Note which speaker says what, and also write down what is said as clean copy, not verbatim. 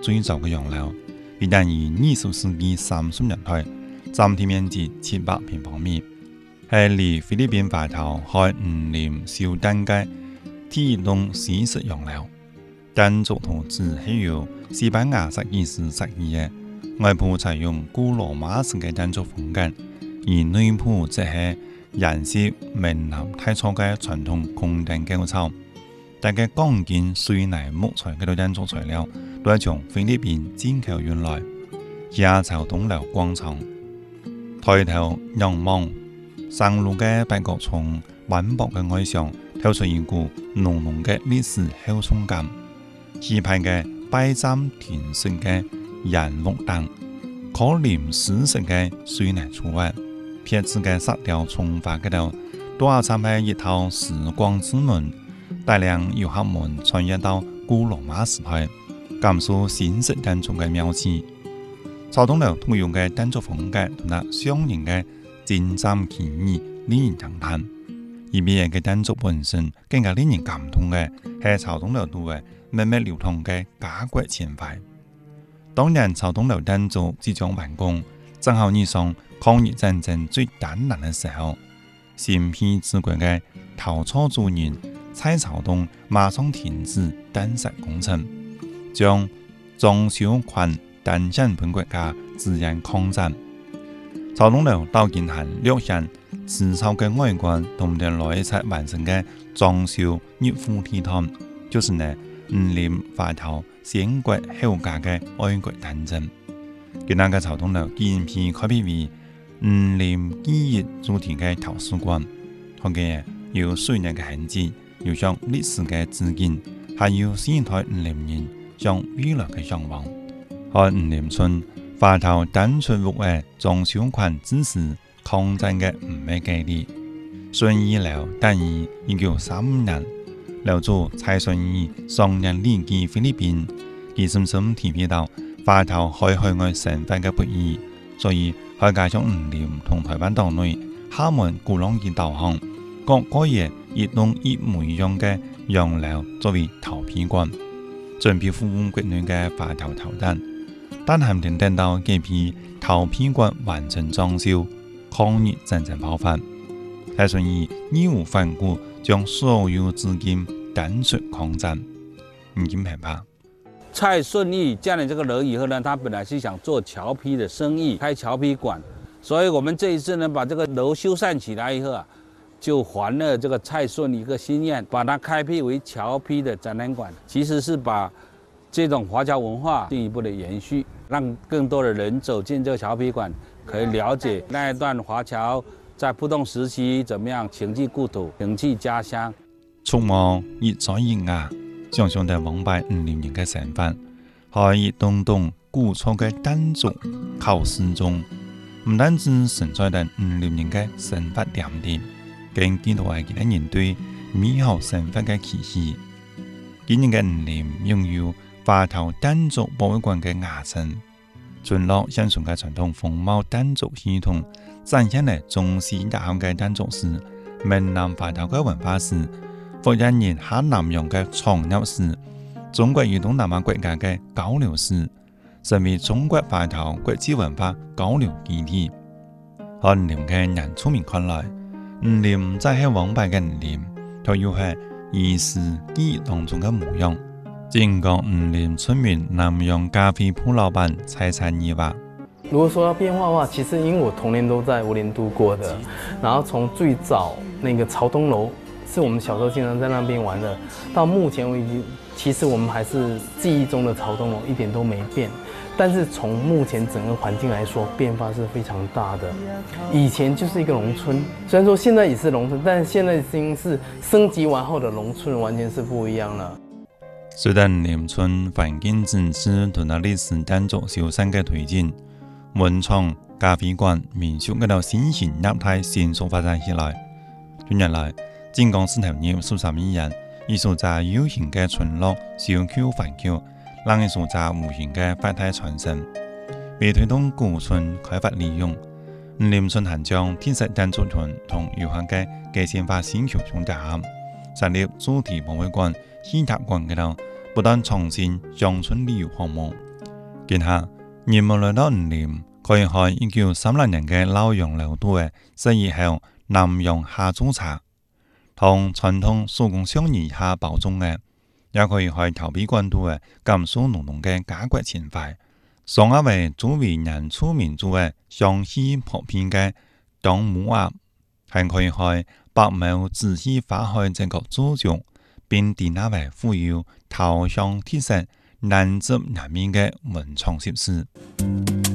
Speaker 1: 最早嘅洋樓，一旦於20世紀30年代，佔地面積700平方米，係離菲律賓碼頭開5年小單嘅第一棟西式洋樓。單族圖紙係由西班牙設計師設計嘅，外部採用古羅馬式嘅單族風格，而內部則係顏色明藍太粗嘅傳統宮殿構造。大嘅鋼筋、水泥、木材嘅單族材料都係從菲律賓進口運來。亞朝東樓廣場抬頭仰望上路嘅八角叢斑駁嘅外牆，透出一股濃濃嘅歷史厚重感。氣派嘅拜占庭式嘅人木燈，可憐絲式嘅水泥柱瓦，撇子嘅色調重化嘅度，都係參喺一套時光之門，大量遊客們穿越到古羅馬時代，感受新式單族嘅妙趣。草東樓特有嘅單族風格同埋相應嘅精湛技藝令人驚嘆。而別嘅單族本身更加令人感動嘅係草東樓度嘅密密流通嘅家國情懷。當年草東樓單族即將完工，正好遇上抗日戰爭最艱難嘅時候，先批治國嘅陶初主任蔡朝東馬上停止單石工程，將裝修權單向本國家自然抗戰。草東樓到今還留下粗糙嘅外觀同埋內側完成嘅裝修熱敷地毯，就是呢5年發頭先國後加嘅愛國誕爭。今日嘅草東樓建批開闢為5年記憶主題嘅圖書館，佢嘅有水泥嘅痕跡，有向歷史嘅致敬，還有新一代50年向未來嘅向往。喺5年村發頭單出屋嘅裝修權支持抗戰嘅唔係計列。順義樓誕於1935年，樓主蔡順義上年離居菲律賓，佢深深體會到發頭喺海外生活嘅不易，所以喺加上5年同台灣島內廈門鼓浪嶼導航，各業一棟一模一樣嘅洋樓作為投片館，準備服務國內嘅發頭投單。但還沒等到這批投片館完成裝修，抗日戰爭爆發，蔡順義義無反顧將所有資金單出抗戰。你點評吧？
Speaker 2: 蔡順義建了這個樓以後呢，他本來是想做橋坯的生意，開橋坯館，所以我們這一次呢，把這個樓修繕起來以後啊，就還了這個蔡順義一個心願，把它開闢為橋坯的展覽館，其實是把這種華僑文化進一步的延續，讓更多的人走進這個橋坯館，可以了解那一段華僑在不同時期怎麼樣情繫故土、情繫家鄉。
Speaker 1: 觸摸一左一牙，想象到往敗50年嘅成分，喺一棟棟古厝嘅單族構思中，唔單止存在着50年嘅生活點滴，更見到係其他人對美好生活嘅期許。今年嘅5年擁有發頭單族博物館嘅瓦城，村落相傳嘅傳統風貌單族系統，展現了中西結合嘅單族史、閩南發頭嘅文化史、福建人下南洋嘅長壽史、中國與東南亞國家嘅交流史，成為中國發頭國際文化交流基地。喺5年嘅人出面看來，5年唔再係往敗嘅5年，佢又係兒時記憶當中嘅模樣。經過5年村民南洋咖啡鋪老闆蔡燦義話：
Speaker 3: 如果說要變化的話，其實因為我童年都在烏林度過的，然後從最早那個朝東樓是我們小時候經常在那邊玩的，到目前為止，其實我們還是記憶中的朝東樓一點都沒變。但是從目前整個環境來說，變化是非常大的。以前就是一個農村，雖然說現在也是農村，但是現在已經是升級完後的農村，完全是不一樣了。
Speaker 1: 隨着5年村環境整治同埋歷史單族修繕嘅推進，文創、咖啡館、民宿嗰度新型業態迅速發展起來。近年來，井岡市投入數十億元，以數隻有形嘅村落小區環境，讓一數隻無形嘅發態傳承，為推動古村開發利用。5年村還將天石單族村同遊客嘅個性化新橋相結合，設立主題博物館、戲劇館嗰度，不斷創新鄉村旅遊項目， 今下人們來到五年，可以看1930年嘅老洋樓都嘅設以後南洋下租茶，同傳統手工相宜下包裝嘅，也可以去頭皮關度嘅甘肅濃濃嘅家國情懷。上一位作為人出名做嘅湘西薄片嘅當母鴨，還可以去白毛仔細花開這個主角，並定那位富有桃香特色難執難眠嘅文創設施。